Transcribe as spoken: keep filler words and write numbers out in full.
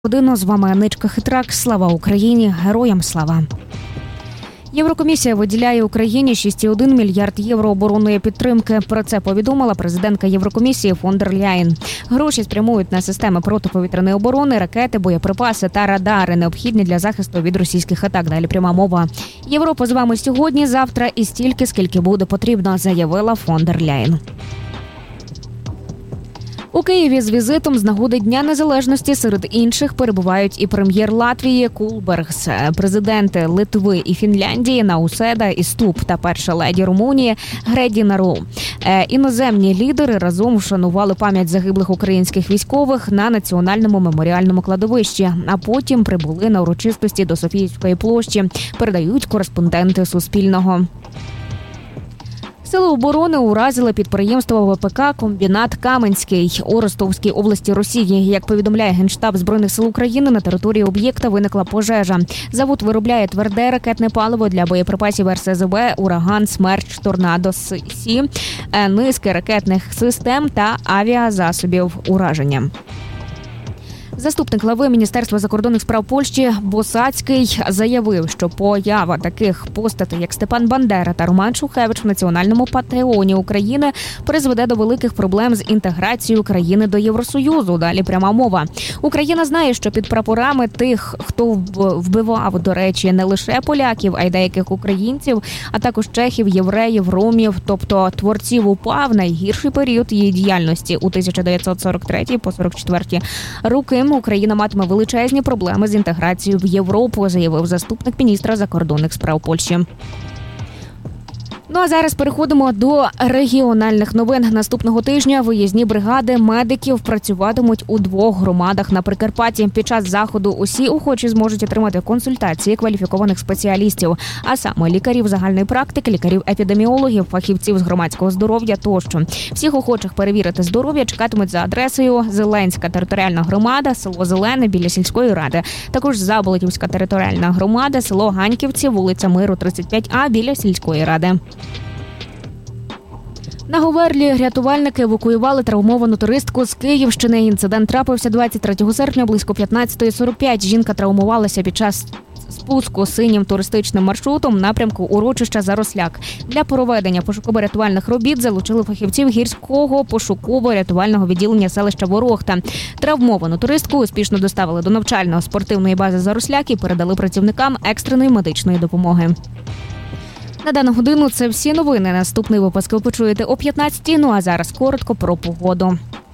Годину з вами Аничка Хитрак. Слава Україні! Героям слава! Єврокомісія виділяє Україні шість цілих один мільярд євро оборонної підтримки. Про це повідомила президентка Єврокомісії фон дер Ляєн. Гроші спрямують на системи протиповітряної оборони, ракети, боєприпаси та радари, необхідні для захисту від російських атак. Далі пряма мова. Європа з вами сьогодні, завтра і стільки, скільки буде потрібно, заявила фон дер Ляєн. У Києві з візитом з нагоди Дня Незалежності серед інших перебувають і прем'єр Латвії Кулбергс, президенти Литви і Фінляндії Науседа і Ступ та перша леді Румунії Гредіна Ру. Е, іноземні лідери разом вшанували пам'ять загиблих українських військових на національному меморіальному кладовищі, а потім прибули на урочистості до Софійської площі, передають кореспонденти Суспільного. Сили оборони уразили підприємство ВПК «Комбінат Каменський» у Ростовській області Росії. Як повідомляє Генштаб Збройних сил України, на території об'єкта виникла пожежа. Завод виробляє тверде ракетне паливо для боєприпасів ер ес зет бе «Ураган», «Смерч», «Торнадо-Сі», низки ракетних систем та авіазасобів ураження. Заступник глави Міністерства закордонних справ Польщі Босацький заявив, що поява таких постатей, як Степан Бандера та Роман Шухевич в національному пантеоні України призведе до великих проблем з інтеграцією країни до Євросоюзу. Далі пряма мова. Україна знає, що під прапорами тих, хто вбивав, до речі, не лише поляків, а й деяких українців, а також чехів, євреїв, ромів, тобто творців УПА в найгірший період її діяльності у тисяча дев'ятсот сорок третій по сорок четвертій роки, Україна матиме величезні проблеми з інтеграцією в Європу, заявив заступник міністра закордонних справ Польщі. Ну а зараз переходимо до регіональних новин. Наступного тижня виїзні бригади медиків працюватимуть у двох громадах на Прикарпатті. Під час заходу усі охочі зможуть отримати консультації кваліфікованих спеціалістів, а саме лікарів загальної практики, лікарів-епідеміологів, фахівців з громадського здоров'я тощо. Всіх охочих перевірити здоров'я чекатимуть за адресою Зеленська територіальна громада, село Зелене біля сільської ради. Також Заболотівська територіальна громада, село Ганьківці, вулиця Миру, тридцять п'ять А біля сільської ради. На Говерлі рятувальники евакуювали травмовану туристку з Київщини. Інцидент трапився двадцять третього серпня близько п'ятнадцята сорок п'ять. Жінка травмувалася під час спуску синім туристичним маршрутом в напрямку урочища Заросляк. Для проведення пошуково-рятувальних робіт залучили фахівців гірського пошуково-рятувального відділення селища Ворохта. Травмовану туристку успішно доставили до навчально-спортивної бази Заросляк і передали працівникам екстреної медичної допомоги. На дану годину це всі новини. Наступний випуск ви почуєте о п'ятнадцятій. Ну а зараз коротко про погоду.